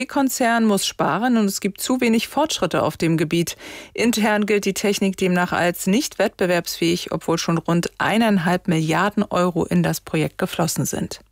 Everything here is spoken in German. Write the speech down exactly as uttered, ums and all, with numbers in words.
Der Konzern muss sparen und es gibt zu wenig Fortschritte auf dem Gebiet. Intern gilt die Technik demnach als nicht wettbewerbsfähig, obwohl schon rund eineinhalb Milliarden Euro in das Projekt geflossen sind.